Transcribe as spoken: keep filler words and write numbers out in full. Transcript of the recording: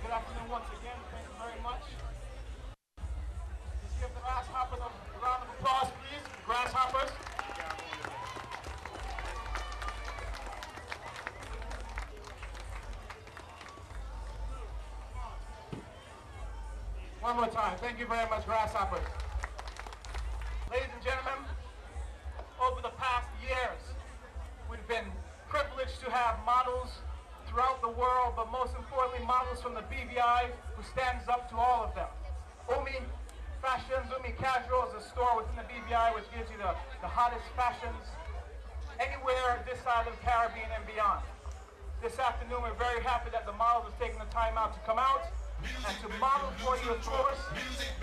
Good afternoon once again. Thank you very much. Let's give the Grasshoppers a round of applause, please. Grasshoppers. One more time. Thank you very much, Grasshoppers. Ladies and gentlemen, over the past years, we've been privileged to have models throughout the world, but most importantly, models from the B V I who stands up to all of them. Umi Fashions, Umi Casual is a store within the B V I which gives you the, the hottest fashions anywhere this side of the Caribbean and beyond. This afternoon, we're very happy that the models have taken the time out to come out and to model for you, of course,